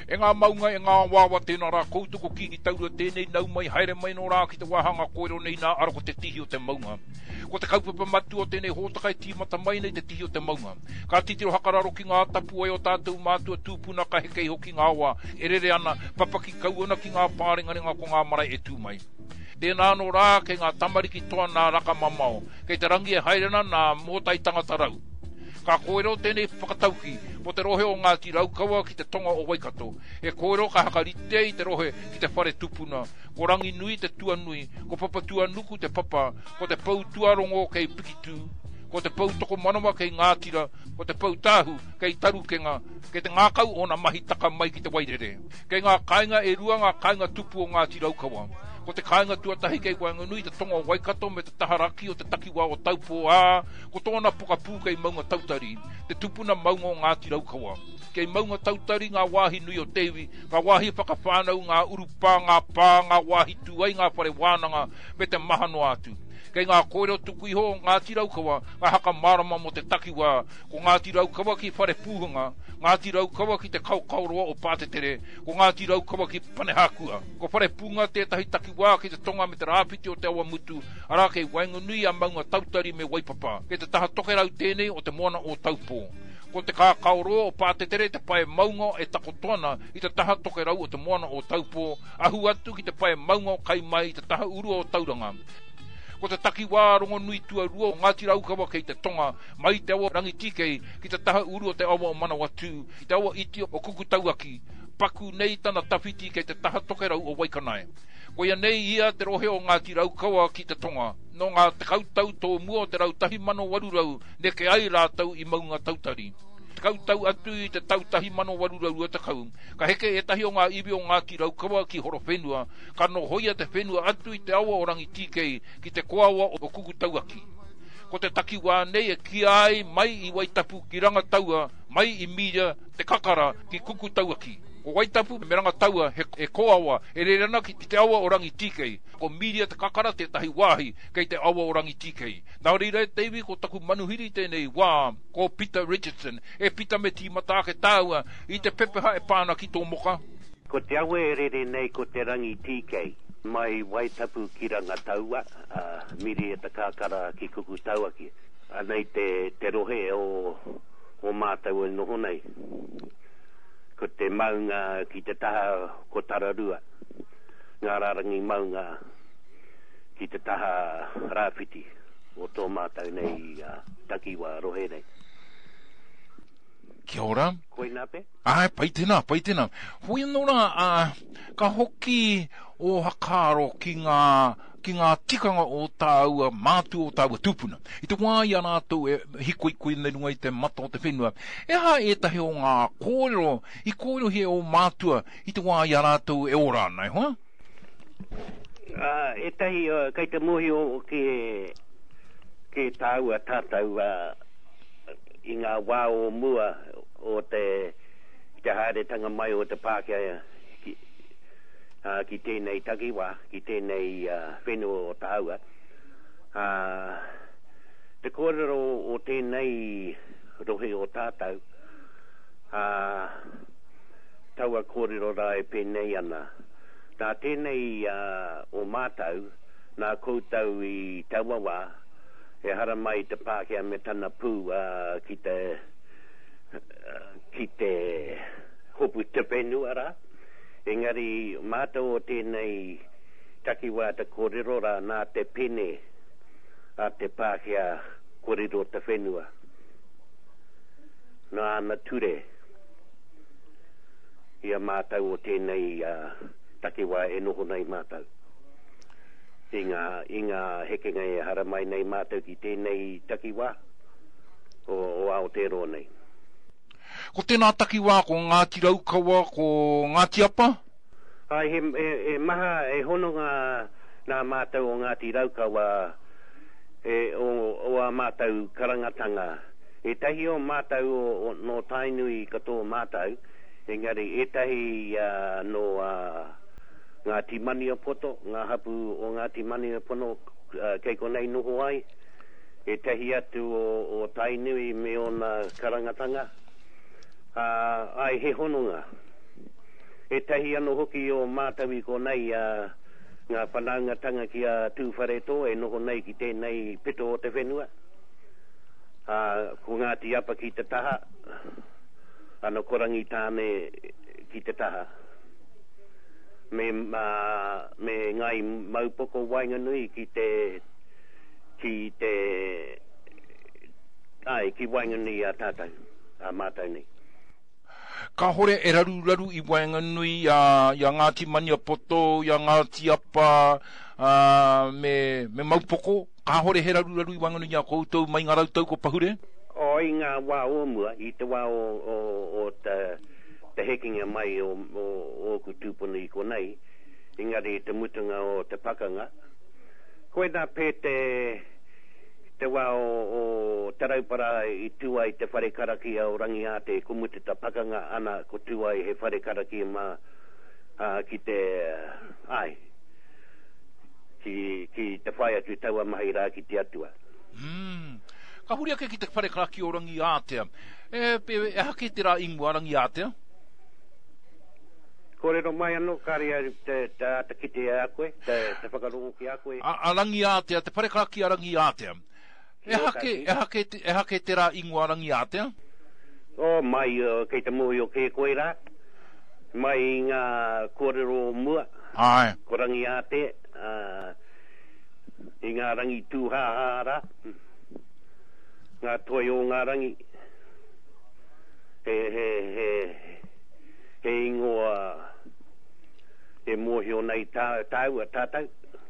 E ngā maunga e ngā wawa tēnā rā koutuko ki taurua tēnei nau mai haere mai no rā ki te wahanga koero nei nā ara ko te tihi o te maunga. Ko te kaupapa matu o tēnei hōtakai tīmata mai nei te tihi o te maunga. Ka titiro hakararo ki ngā tapu ai o tātou mātua tūpuna ka hekei hoki ngā wā. E rere ana papaki kauana ki ngā pārengarenga ko ngā marae e tū mai. Tēnā no rā kei ngā tamariki toa nā raka mamao. Kei te rangi e haerena nā mōtai tangata rau. Ka koero tēnei whakatauki, po te rohe o Ngāti Raukawa ki te tonga o Waikato. E koero ka hakarite i te rohe ki te whare tupuna. Ko rangi nui te tua nui, ko papa tua nuku te papa, ko te pau tuarongo kei pikitu, ko te pau toko manawa kei Ngātira, ko te pau tāhu kei tarukenga, kei te ngākau o na mahi taka mai ki te wairere. Kei ngā kāinga e rua ngā kāinga tupu o Ngāti Raukawa. Ko te kāinga tuatahi kei Wainganui te tonga o Waikato me te taharaki o te takiwa o Taupo ā, ko tōna pokapū kei maunga tautari, te tupuna maunga o Ngāti Raukawa. Kei maunga tautari ngā wāhi nui o Tewi, ngā wāhi whakawhānau, ngā urupā, ngā pā, ngā wāhi tuai, ngā whare wānanga, me te mahano atu. Kei ngā koero tuku iho o Ngāti Raukawa, ngā haka marama mo te takiwa, ko Ngāti Raukawa ki whare pūhanga, Ngāti Raukawa ki te kaukauroa o Pātetere, ko Ngāti Raukawa ki Panehākua. Ko whare pūnga tētahi takiwa ki te tonga me te rāpiti o te awa mutu, ara kei Wainganui a maunga tautari me Waipapa, kei te taha tokerau tēnei o te moana o Taupo. Ko te kākauroa o Pātetere te pae maunga e takotoana i te taha tokerau o te moana o Taupo, ahu atu ki te pae maunga o Kaimai i te taha urua o Tauranga. Ko te takiwā rongo nui tua rua o Ngāti Raukawa kei te tonga, mai te awa rangitikei ki te taha uru o te awa o Manawatu, i te awa iti o Kukutauaki, paku nei tana tawhiti kei te taha tokerau o Waikanae. Ko ia nei ia te rohe o Ngāti Raukawa ki te tonga, no ngā te kautau tō mua o te rau tahi mano warurau, ne ke ai rātau i maunga tautari. Te kautau atu i te tautahi mano warurau te kau. Ka heke e tahi o ngā iwi o Ngāti Raukawa ki horo whenua, ka no hoia te whenua atu i te awa o rangi tikei ki te koawa o Kukutauaki. Ko te takiwā nei e ki ai mai i Waitapu ki rangataua, mai i Mira te kakara ki Kukutauaki. Ko Waitapu me rangataua e koawa e rerana ki te awa o rangi tikei. Ko Mira te kakara te tahi wāhi kei te awa o rangi tikei. Nā reira te iwi ko taku manuhiri tēnei wā, ko Peter Richardson, e pita me tīmata ke tāua i te pepeha e pāna ki tō moka. Ko te awa e rere nei ko te rangi tikei, mai Waitapu ki rangataua, Miri e te kakara ki Kukutauaki. Anei te rohe o mātau e noho nei. Ko te maunga ki te taha ko Tararua. Ngā rarangi maunga ki te taha rāwhiti o tō mātau nei takiwa rohe nei. Kia ora. Koe nā pe? Ai, pai tēnā. Hui nora, ka hoki o hakaro ki ngā tikanga o tāua, mātu o tāua tūpuna. I te wā ia rātou e hikoikoi nei runga i te mata o te whenua. E ha e tahi o ngā kōrero, i kōrero he o mātua, i te wā ia rātou e ora nei, hoa? E tahi, kei te mohi o ke tāua tātou i ngā wā o mua o te haeretanga mai o te Pākehā ki tēnei takiwā, ki tēnei whenua o tāua. Te kōrero o tēnei rohe o tātou, taua kōrero rā e pēnei ana. Nā tēnei o mātau, nā koutou i Tauawa, e hara mai te Pākehā me tana pū ki te hopu te whenua rā. Engari, mātou o tēnei takiwā te kōrero rā nā te pene a te Pākehā kōrero te whenua. Nā ana ture. Ia mātou o tēnei takiwā e noho nei mātou. I ngā hekenga e hara mai nei mātou ki tēnei takiwā o Aotearoa nei. Ko tēnā takiwā ko Ngāti Raukawa, ko Ngāti Apa? Ai, he maha e hono ngā mātou o Ngāti Raukawa o a mātou karangatanga. E tahi o mātou no tainui katoa mātou, engari e tahi no Ngāti Mani o Poto, ngā hapu o Ngāti Mani o Pono kei konei noho ai. E tahi atu o tainui me o nā karangatanga. Ai he hononga. E tahi ano hoki o mātawi ko nei ngā whanaungatanga ki a tūwhareto e noho nei ki tēnei pito o te whenua. Ko Ngāti Apa ki te taha, ano korangi tāne ki te taha. Me ngai maupoko Wainganui ki Wainganui a tātou, a mātou nei. Ka hore e raru I Wainganui ia Ngāti Maniapoto, ia Ngāti Apa, me maupoko. Ka hore he raru I Wainganui ia koutou mai ngā rautau ko pahure? O I ngā wā o mua, I te wā o te hekinga mai o ku tūpuna I konei, engari te mutunga o te pakanga. Koe nā pē te wā o te raupara I tuai te wharekaraki o Rangiate, ko mutu ta pakanga ana ko tuai he wharekaraki ki te ki te whai atu taua mahi rā ki te atua. Ka huri ake ki te wharekaraki o Rangiatea. E hake te rā ingua Rangiatea? Kōrero mai anō, kāria te atakite a koe, te whakarongo ki a koe. A Rangiatea, te wharekaraki a Rangiatea. E hake te rā ingua Rangiatea? O mai, kei te mohi o kei koe rā. Mai ngā kōrero mua. Ai. Ko Rangiate, I ngā rangi tūhāhā rā. Ngā toi o ngā rangi. He ingoa he mohi o nei tāu a tātau.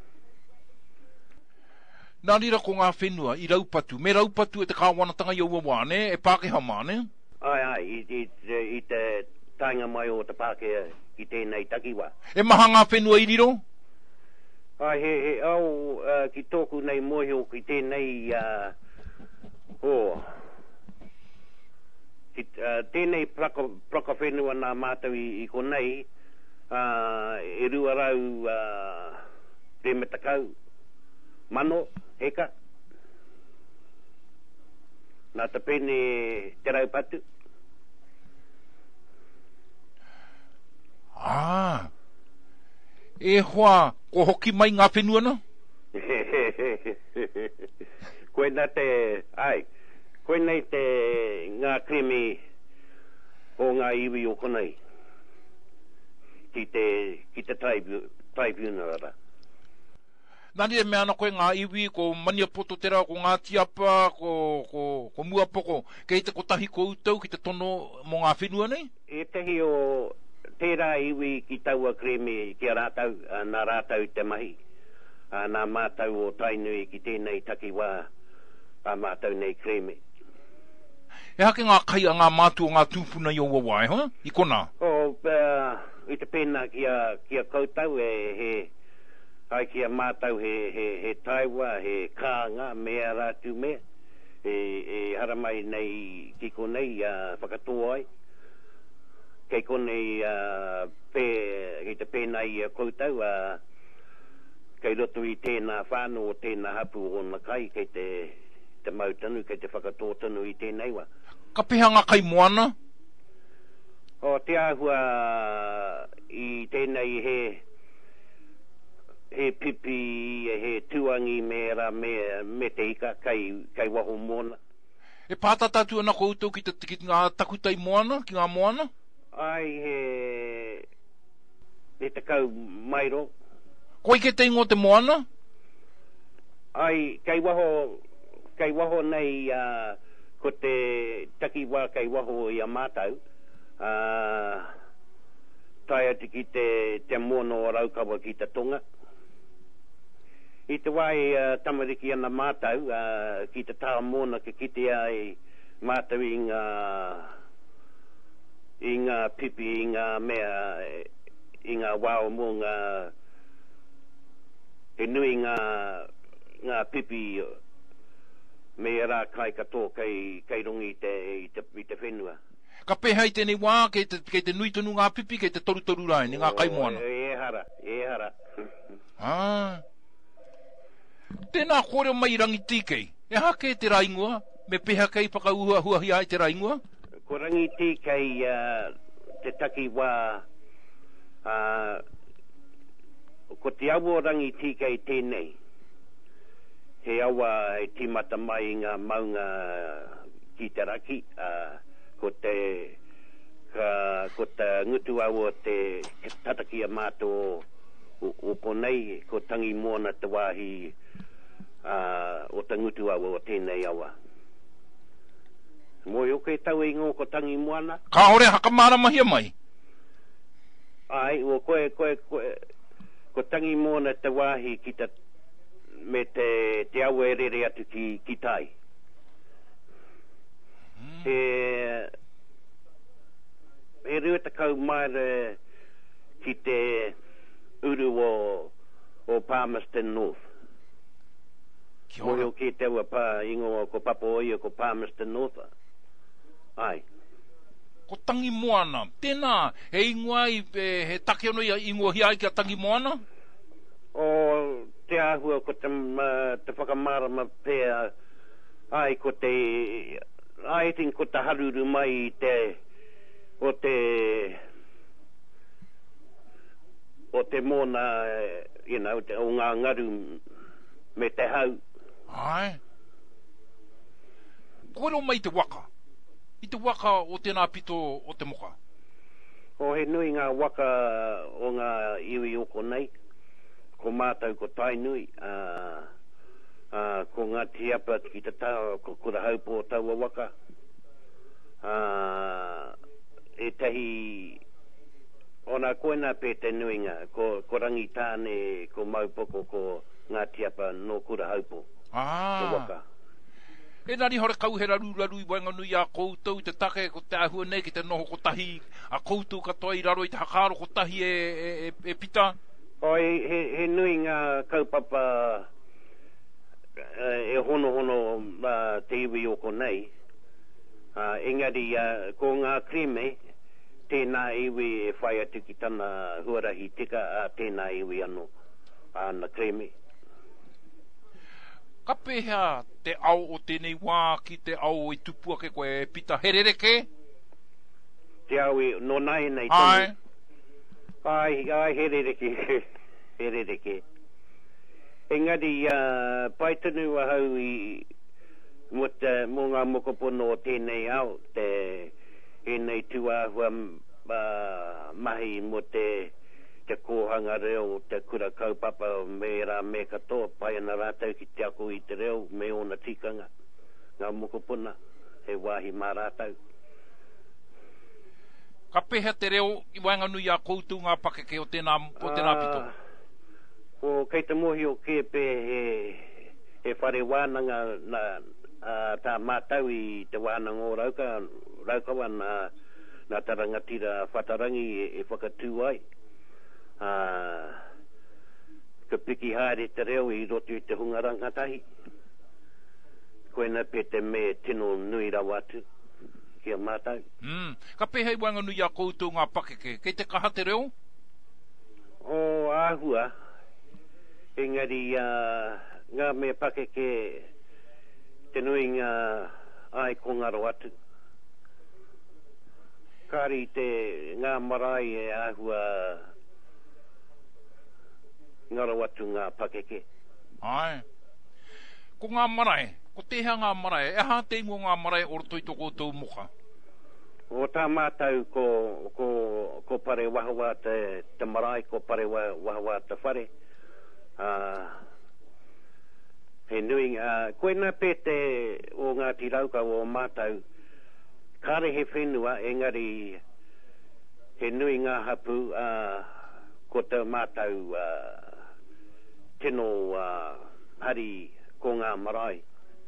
Nā rira ko ngā whenua I raupatu. Me raupatu e te kāwanatanga I Auawane, e Pākehā māne? Ai, I te tainga mai o te Pākehā ki tēnei takiwa. E maha ngā whenua I riro? Ai, he au ki tōku nei mohi o ki tēnei tēnei praka whenua nā mātau I konei, e rua rau te metakau mano, heka. Nā te pene te raupatu. E hoa, ko hoki mai ngā whenua na? Koe nā koe nei te ngā kremi o ngā iwi o konei. Ki te tribunal ara. Nani e mea ana koe ngā iwi, ko Maniapoto tera, ko Ngāti Apa, ko Muapoko, kei te kotahi koutou ki te tono mo ngā whenua nei? E tehi o tērā iwi ki taua kremi ki a rātau, nā rātau te mahi. Nā mātau o tainui ki tēnei takiwā, a mātau nei kremi. E hake ngā kai a ngā mātua ngā tūpuna I Auawai, I kona? I te pēnā ki a koutou ai ki a mātau he taiwa, he kānga, mea rātu mea, haramai nei ki konei whakatoa ai. Kei konei ki te pēnai koutou, kei roto I tēnā whānau o tēnā hapu o na kai, kei te mautanu, kei te whakatoa tanu I tēnei wa. Ka peha ngā kai moana? O te ahua I tēnei he pipi, he tuangi mera me te ika kai waho moana. E pātatatu ana koutou ki ngā takutai moana, ki ngā moana? Ai he te kau mairo. Koi ke te ingo te moana? Ai, kai waho nei ko te takiwa kai waho I a mātau. Tai ati ki te mono o raukawa ki te tonga. I te wai tamariki ana mātau, ki te tā mona ke kite ai mātau I ngā pipi, I ngā mea, I ngā wao mo he nui ngā pipi me rā kai katoa kai rongi I te whenua. Ka peha I tēnei wā, kei te nui tonu ngā pipi, kei te toru rai, ni ngā kai moana. E hara. Tēnā kore mai rangi tīkei. E hake te raingua, me peha kei whakauhuahi ai te raingua? Ko rangi tīkei te taki wā Ko te awa rangi tika i tēnei, he awa e timata mai ngā maunga ki te raki, ko te ngutu awa te tataki a mātou o konei, ko tangi moana te wāhi o te ngutu awa o tēnei awa. Moi o kei tau ingo ko tangi moana? Ka hore haka maramahia mai? Ai, o koe, ko tangi moana te wāhi ki te, me te awa e rere atu ki tai. He rua te kau maere ki te uru o Palmerston North. Moi o ki te ua ingo ko papo oia ko Palmerston North. Ai. Ko tangi moana. Tēnā, he ingoa he take ono ia ingoa hiai ki a tangi moana? O te ahua ko te whakamarama pēr, ai ko te, ai ting ko te haruru mai o te mona, o ngā ngaru me te hau. Ai. Koero mai te waka? I te waka o tēnā pito o te moka? O he nui ngā waka o ngā iwi oko nei, ko mātou ko tai nui, ko ngā tiapa ki te tau, ko kura haupo o taua waka. E tahi, o nā koena pē te nuinga, ko rangi tāne, ko maupoko, ko ngā tiapa no kura haupo. Ko waka. E nari hore kauhera rūraru i wainga nui a koutou, te take ko te ahua nei ki te noho ko tahi, a koutou katoa i raro i te hakaro ko tahi e pita? O he nui ngā kaupapa e hono te iwi oko nei. Engari ko ngā kreme, tēnā iwi e whai atu ki tana huarahi tika, tēnā iwi anō, na kreme. Ka pēhea te au o tēnei wā ki te au i tupua ke koe pita herereke? Te au i no nai nei tonu. Ai, herereke. Engari, paitanu a hau i mo ngā mokopono o tēnei au, e nei tuahua mahi mo te kohanga reo, te kura kaupapa me rā me katoa, pai ana rātau ki te ako i te reo, me ona tikanga, ngā mokopuna, he wāhi mā rātau. Ka peha te reo, i wainga nui a koutou ngā pakeke o tēnā pito? O kei te mohi o kepe he whare wānanga tā mātau i te wānanga o raukawa nā tarangatira whatarangi e whakatū ai. Ka piki haere te reo i roto i te hunga rangatahi. Koena pete me tino nui rawa atu ki a mātau. Ka pehei wanga nui a koutou ngā pakeke, kei te kaha te reo? O āhua, engari ngā me pakeke te nui ngā ai kongaro atu. Kari te ngā marae e āhua ngaro atu ngā pakeke. Ai. Ko ngā marae, ko teha ngā marae, e hā te ingo ngā marae orotoi to koutou moka? O tā mātau ko pare wahawa te marae, ko pare wahawa te whare. He nui, koena pete o ngā tirauka o mātau, kare he whenua, engari he nui ngā hapu, ko te mātau tino hari ko ngā marae,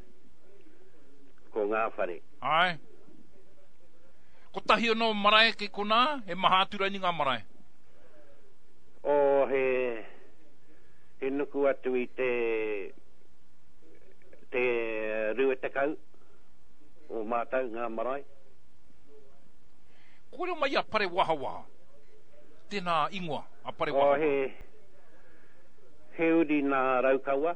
ko ngā whare. Ai. Ko tahi ono marae ke kona, he maha atura ni ngā marae? O he nuku atu i te rua takau o mātau ngā marae. Kore mai a pare wahawa, tēnā ingoa, a pare wahawa. He uri nā raukawa,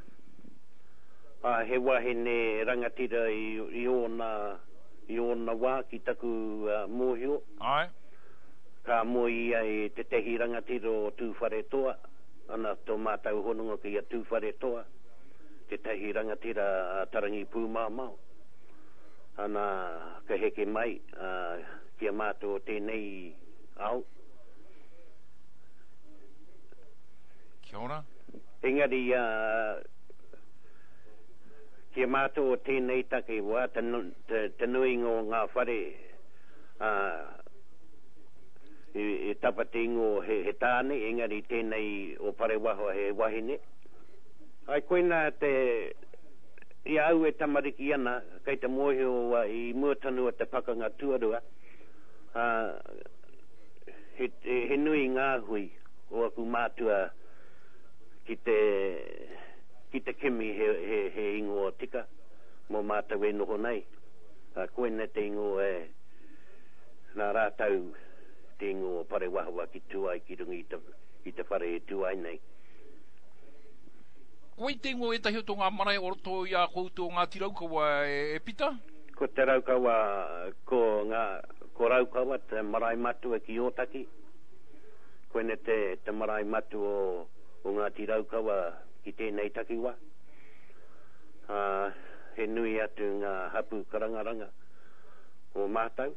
he wahine rangatira i ona wā ki taku mōhio. Ai. Ka moi ai te tehi rangatiro tūwhare toa, ana tō mātau hononga ki a tūwhare toa, te tehi rangatira tarangi pūmāmau. Ana ka heke mai, kia mātou tēnei au. Kia ora. Engari, kia mātou tēnei take wā, te nui ngō ngā whare, e tapate ingo he tāne, engari tēnei o pare waho he wahine. Ai koina te i au e tamariki ana, kei te mohe o i muatanua te pakanga tuarua, he nui ngā hui o aku mātua ki te kimi he ingo o tika, mō mātau e noho nei. Koina te ingo e nā rātau te ingo pare wahawa ki tuai ki rungi i te whare e tuai nei. Koe te ingo e tahi o tō ngā marae o roto i a koutou ngā tiraukawa e pita? Ko te raukawa, ko raukawa te marae matua ki Otaki. Koene te marae matu o ngā tiraukawa ki tēnei takiwa. He nui atu ngā hapu karangaranga o mātau.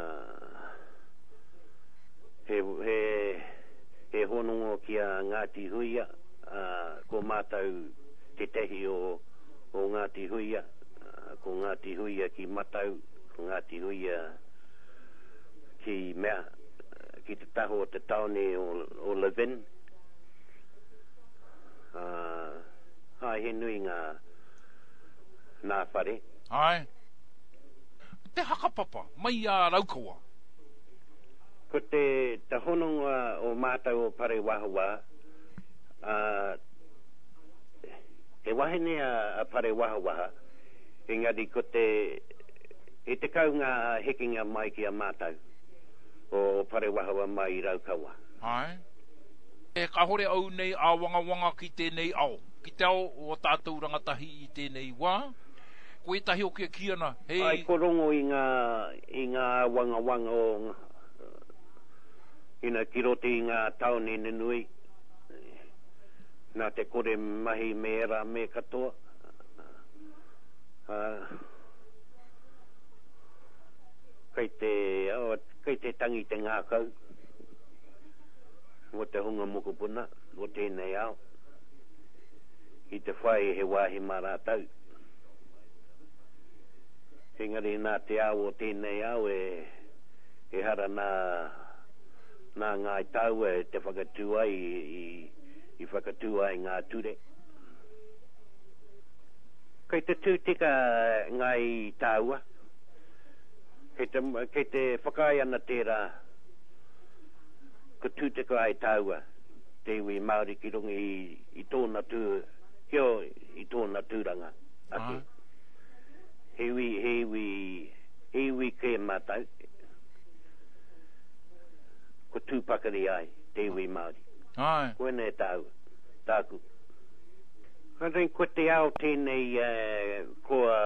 He honongo ki a Ngāti Huia, ko mātau te tehi o Ngāti Huia, ko Ngāti Huia ki Matau, ko Ngāti Huia ki mea, ki te taho o te taone o Levin. Hai, he nui ngā whare. Hai. Te hakapapa, mai a raukawa. Ko te hononga o mātau o pare wahawa, he wahine a pare wahawaha, engari ko e te kaunga hekinga mai ki a mātau o pare wahawa mai i raukawa. Hai. E ka hore au nei a wanga ki tēnei au. Ki te au o tātou rangatahi i tēnei wā. Koe tahi o kia kiana. Hei... Ai korongo i ngā wanga o ina kirote i ngā taone nui. Nā te kore mahi me era me katoa. Kei te tangi te ngākau. O te hunga mokopuna, o tēnei au. I te whai he wāhi marātau. Engari nā te au o tēnei au e hara nā ngai tau e te whakatua i whakatua i ngā ture. Kei te tūtika ngai taua. Kei te whakai ana tērā. Ko tūtika ai taua. Te iwi Māori ki rungi i tōna tū, kio i tōna tūranga. Ake. Hewi ke mātau. Ko tūpakari ai, te iwi Māori. Ai. Koene tau, tāku. Karen ko te ao tēnei koa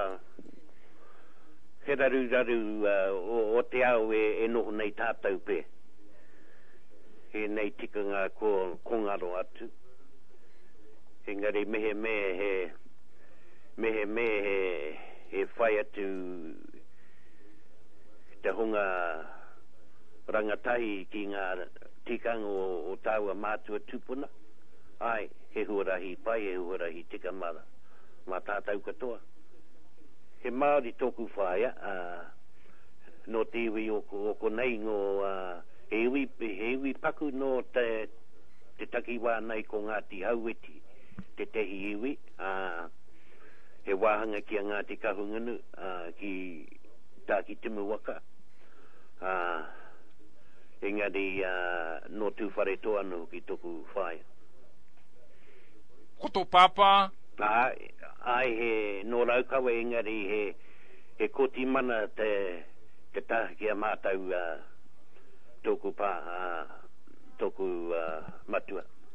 he raru o te ao e noho nei tātou pē. He nei tikanga ko kongaro atu. Engari mehe he whai atu te hunga rangatahi ki ngā tikanga o taua mātua tūpuna. Ai, he huarahi pai, he huarahi tika mara. Mā tātou katoa. He Māori tōku whaia, no te iwi o ko nei ngō he iwi paku no te takiwā nei ko Ngāti Haueti, te tehi iwi, he wāhanga ki a Ngāti Kahungunu, ki Tāki Timuwaka, engari no tūwhare toa no ki tōku whaia. Koto pāpā? Ai he no raukawa engari he koti mana te taha ki a mātau tōku matua.